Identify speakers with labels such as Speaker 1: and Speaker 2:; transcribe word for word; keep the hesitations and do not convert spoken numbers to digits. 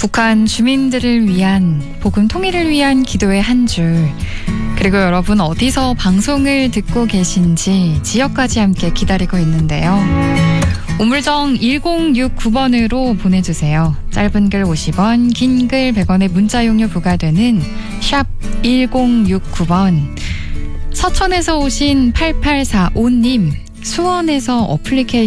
Speaker 1: 북한 주민들을 위한, 복음 통일을 위한 기도의 한 줄. 그리고 여러분 어디서 방송을 듣고 계신지 지역까지 함께 기다리고 있는데요. 우물정 일공육구 번으로 보내주세요. 짧은 글 오십 원, 긴 글 백 원의 문자 용료 부과되는 샵 일공육구 번. 서천에서 오신 팔팔사오 님, 수원에서 어플리케이션